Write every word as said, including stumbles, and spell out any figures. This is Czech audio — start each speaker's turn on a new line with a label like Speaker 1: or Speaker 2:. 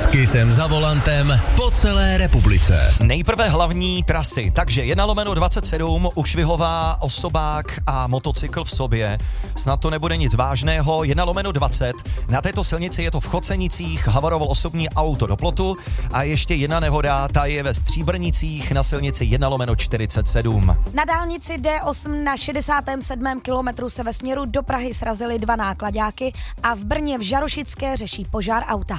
Speaker 1: S Kissem za volantem po celé republice.
Speaker 2: Nejprve hlavní trasy, takže jedna lomeno dvacet sedm, ušvihová, osobák a motocykl v sobě. Snad to nebude nic vážného. jedna lomeno dvacet, na této silnici je to v Chocenicích, havaroval osobní auto do plotu a ještě jedna nehoda, ta je ve Stříbrnicích na silnici jedna lomeno čtyřicet sedm.
Speaker 3: Na dálnici D osm na šedesátém sedmém kilometru se ve směru do Prahy srazily dva náklaďáky a v Brně v Žarošické řeší požár auta.